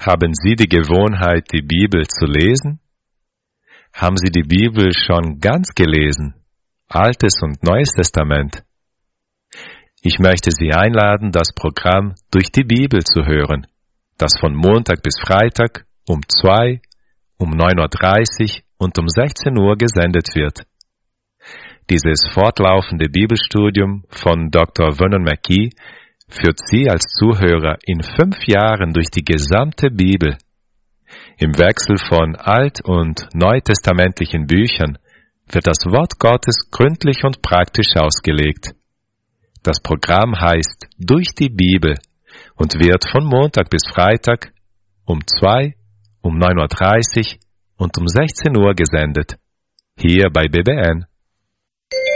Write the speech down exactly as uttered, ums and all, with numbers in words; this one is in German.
Haben Sie die Gewohnheit, die Bibel zu lesen? Haben Sie die Bibel schon ganz gelesen? Altes und Neues Testament? Ich möchte Sie einladen, das Programm Durch die Bibel zu hören, das von Montag bis Freitag um zwei, um neun Uhr dreißig und um sechzehn Uhr gesendet wird. Dieses fortlaufende Bibelstudium von Doktor Vernon McGee führt Sie als Zuhörer in fünf Jahren durch die gesamte Bibel. Im Wechsel von alt- und neutestamentlichen Büchern wird das Wort Gottes gründlich und praktisch ausgelegt. Das Programm heißt Durch die Bibel und wird von Montag bis Freitag um zwei, um neun Uhr dreißig und um sechzehn Uhr gesendet. Hier bei B B N.